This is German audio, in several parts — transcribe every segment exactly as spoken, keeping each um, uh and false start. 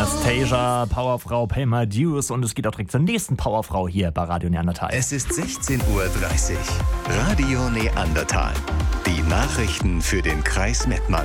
Anastasia, Powerfrau, Pay My Dues, und es geht auch direkt zur nächsten Powerfrau hier bei Radio Neandertal. Es ist sechzehn Uhr dreißig. Radio Neandertal. Die Nachrichten für den Kreis Mettmann.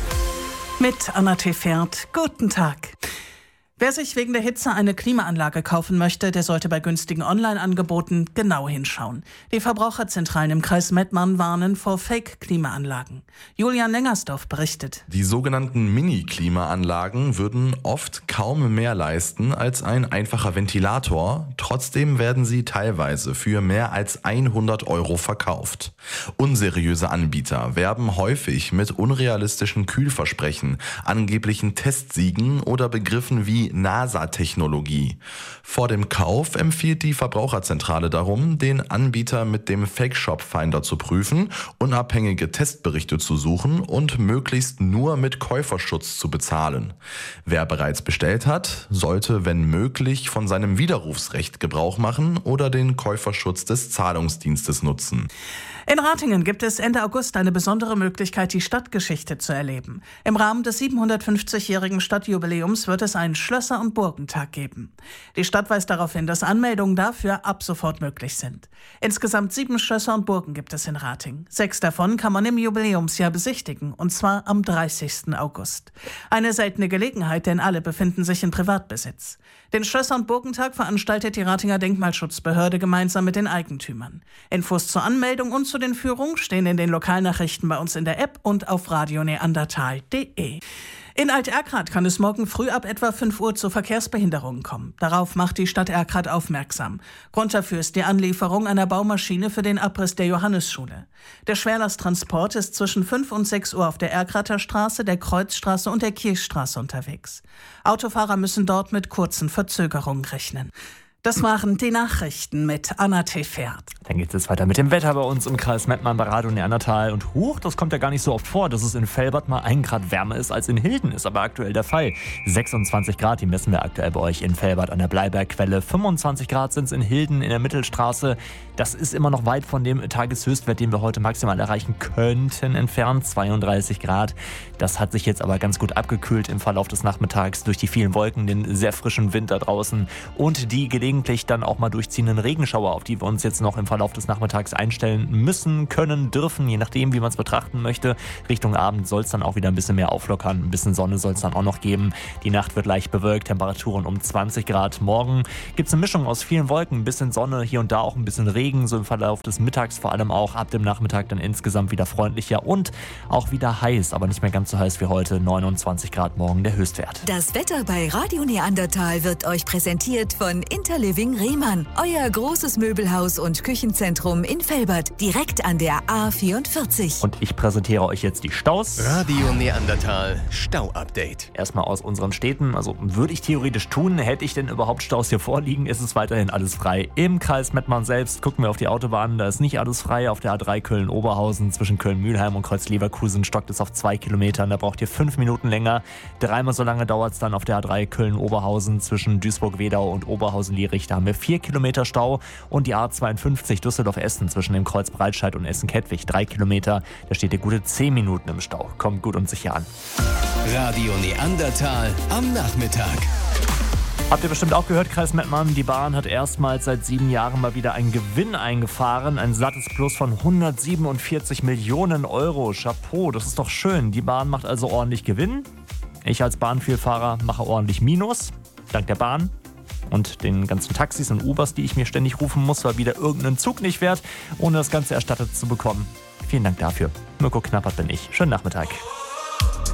Mit Anna Tefert. Guten Tag. Wer sich wegen der Hitze eine Klimaanlage kaufen möchte, der sollte bei günstigen Online-Angeboten genau hinschauen. Die Verbraucherzentralen im Kreis Mettmann warnen vor Fake-Klimaanlagen. Julian Lengersdorf berichtet. Die sogenannten Mini-Klimaanlagen würden oft kaum mehr leisten als ein einfacher Ventilator. Trotzdem werden sie teilweise für mehr als hundert Euro verkauft. Unseriöse Anbieter werben häufig mit unrealistischen Kühlversprechen, angeblichen Testsiegen oder Begriffen wie NASA-Technologie. Vor dem Kauf empfiehlt die Verbraucherzentrale darum, den Anbieter mit dem Fake-Shop-Finder zu prüfen, unabhängige Testberichte zu suchen und möglichst nur mit Käuferschutz zu bezahlen. Wer bereits bestellt hat, sollte, wenn möglich, von seinem Widerrufsrecht Gebrauch machen oder den Käuferschutz des Zahlungsdienstes nutzen. In Ratingen gibt es Ende August eine besondere Möglichkeit, die Stadtgeschichte zu erleben. Im Rahmen des siebenhundertfünfzigjährigen Stadtjubiläums wird es einen Schlösser- und Burgentag geben. Die Stadt weist darauf hin, dass Anmeldungen dafür ab sofort möglich sind. Insgesamt sieben Schlösser und Burgen gibt es in Ratingen. Sechs davon kann man im Jubiläumsjahr besichtigen, und zwar am dreißigsten August. Eine seltene Gelegenheit, denn alle befinden sich in Privatbesitz. Den Schlösser- und Burgentag veranstaltet die Ratinger Denkmalschutzbehörde gemeinsam mit den Eigentümern. Infos zur Anmeldung und zu den Führungen stehen in den Lokalnachrichten bei uns in der App und auf radio neandertal punkt de. In Alt-Erkrath kann es morgen früh ab etwa fünf Uhr zu Verkehrsbehinderungen kommen. Darauf macht die Stadt Erkrath aufmerksam. Grund dafür ist die Anlieferung einer Baumaschine für den Abriss der Johannisschule. Der Schwerlasttransport ist zwischen fünf und sechs Uhr auf der Erkrather Straße, der Kreuzstraße und der Kirchstraße unterwegs. Autofahrer müssen dort mit kurzen Verzögerungen rechnen. Das waren die Nachrichten mit Anna Tefert. Dann geht es jetzt weiter mit dem Wetter bei uns im Kreis Mettmann bei Radio Neandertal. Und huch, das kommt ja gar nicht so oft vor, dass es in Velbert mal ein Grad wärmer ist als in Hilden. Ist aber aktuell der Fall. sechsundzwanzig Grad, die messen wir aktuell bei euch in Velbert an der Bleibergquelle. fünfundzwanzig Grad sind es in Hilden in der Mittelstraße. Das ist immer noch weit von dem Tageshöchstwert, den wir heute maximal erreichen könnten, entfernt. zweiunddreißig Grad. Das hat sich jetzt aber ganz gut abgekühlt im Verlauf des Nachmittags durch die vielen Wolken, den sehr frischen Wind da draußen und die gelegentlich dann auch mal durchziehenden Regenschauer, auf die wir uns jetzt noch im Verlauf des Nachmittags einstellen müssen, können, dürfen, je nachdem, wie man es betrachten möchte. Richtung Abend soll es dann auch wieder ein bisschen mehr auflockern, ein bisschen Sonne soll es dann auch noch geben. Die Nacht wird leicht bewölkt, Temperaturen um zwanzig Grad. Morgen gibt es eine Mischung aus vielen Wolken, ein bisschen Sonne, hier und da auch ein bisschen Regen, so im Verlauf des Mittags vor allem auch, ab dem Nachmittag dann insgesamt wieder freundlicher und auch wieder heiß, aber nicht mehr ganz so heiß wie heute, neunundzwanzig Grad morgen der Höchstwert. Das Wetter bei Radio Neandertal wird euch präsentiert von Interliving Rehmann, euer großes Möbelhaus und Küchenzentrum in Velbert, direkt an der A vierundvierzig. Und ich präsentiere euch jetzt die Staus. Radio Neandertal Stau-Update. Erstmal aus unseren Städten, also würde ich theoretisch tun, hätte ich denn überhaupt Staus hier vorliegen, ist es weiterhin alles frei. Im Kreis Mettmann selbst gucken wir auf die Autobahn, da ist nicht alles frei. Auf der A drei Köln-Oberhausen zwischen Köln-Mühlheim und Kreuz-Leverkusen stockt es auf zwei Kilometern, da braucht ihr fünf Minuten länger. Dreimal so lange dauert es dann auf der A drei Köln-Oberhausen zwischen Duisburg-Wedau und Oberhausen-Lierich. Da haben wir vier Kilometer Stau, und die A zweiundfünfzig Düsseldorf-Essen zwischen dem Kreuz Breitscheid und Essen-Kettwig drei Kilometer. Da steht ihr gute zehn Minuten im Stau. Kommt gut und sicher an. Radio Neandertal am Nachmittag. Habt ihr bestimmt auch gehört, Kreis Mettmann, die Bahn hat erstmals seit sieben Jahren mal wieder einen Gewinn eingefahren. Ein sattes Plus von hundertsiebenundvierzig Millionen Euro. Chapeau, das ist doch schön. Die Bahn macht also ordentlich Gewinn. Ich als Bahnvielfahrer mache ordentlich Minus, dank der Bahn. Und den ganzen Taxis und Ubers, die ich mir ständig rufen muss, weil wieder irgendein Zug nicht fährt, ohne das Ganze erstattet zu bekommen. Vielen Dank dafür. Mirko Knappert bin ich. Schönen Nachmittag.